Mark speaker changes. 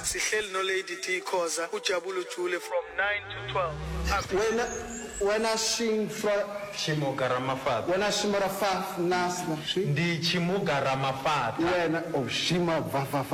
Speaker 1: sihleli no Lady T Khoza, uJabulu Jule from 9 to 12.
Speaker 2: When I sing for
Speaker 3: Chimogaramafat.
Speaker 2: when I sing Rafaf Nasna,
Speaker 3: Ndi Chimogaramafat.
Speaker 2: when oh Shima Vafa.